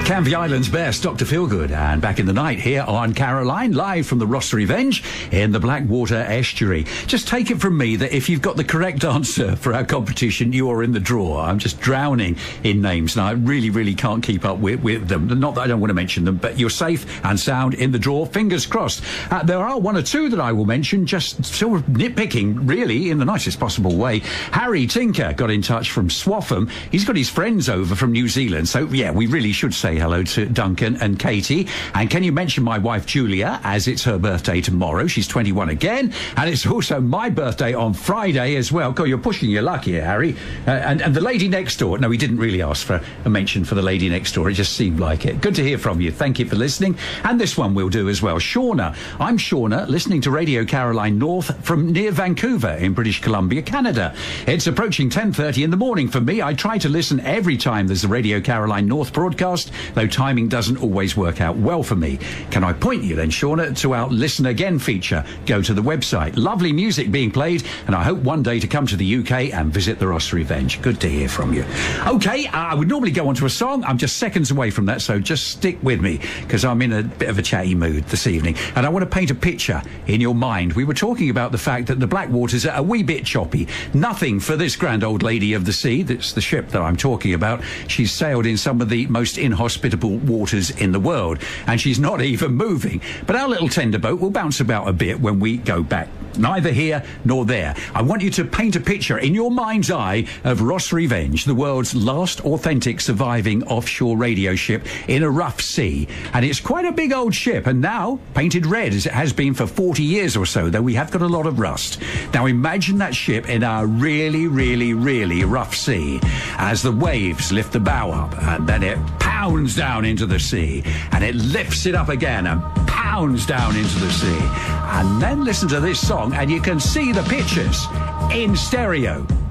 Canvey Island's best, Dr. Feelgood, and Back in the Night here on Caroline, live from the Ross Revenge in the Blackwater Estuary. Just take it from me that if you've got the correct answer for our competition, you are in the draw. I'm just drowning in names, and I really can't keep up with them. Not that I don't want to mention them, but you're safe and sound in the draw. Fingers crossed. There are one or two that I will mention, just sort of nitpicking, really, in the nicest possible way. Harry Tinker got in touch from Swaffham. He's got his friends over from New Zealand, so yeah, we really should say hello to Duncan and Katie. And can you mention my wife Julia, as it's her birthday tomorrow? She's 21 again, and it's also my birthday on Friday as well. God, you're pushing your luck here, Harry. And the lady next door. No, we didn't really ask for a mention for the lady next door. It just seemed like it. Good to hear from you. Thank you for listening. And this one we'll do as well. Shauna. I'm Shauna, listening to Radio Caroline North from near Vancouver in British Columbia, Canada. It's approaching 10:30 in the morning for me. I try to listen every time there's a Radio Caroline North broadcast, though timing doesn't always work out well for me. Can I point you then, Shauna, to our Listen Again feature? Go to the website. Lovely music being played, and I hope one day to come to the UK and visit the Ross Revenge. Good to hear from you. Okay, I would normally go on to a song. I'm just seconds away from that, so just stick with me, because I'm in a bit of a chatty mood this evening, and I want to paint a picture in your mind. We were talking about the fact that the Blackwaters are a wee bit choppy. Nothing for this grand old lady of the sea. That's the ship that I'm talking about. She's sailed in some of the most inhospitable waters in the world, and she's not even moving. But our little tender boat will bounce about a bit when we go back. Neither here nor there. I want you to paint a picture in your mind's eye of Ross Revenge, the world's last authentic surviving offshore radio ship in a rough sea. And it's quite a big old ship, and now painted red as it has been for 40 years or so, though we have got a lot of rust. Now imagine that ship in a really rough sea as the waves lift the bow up, and then it pounds down into the sea, and it lifts it up again and pounds down into the sea. And then listen to this song and you can see the pictures in stereo.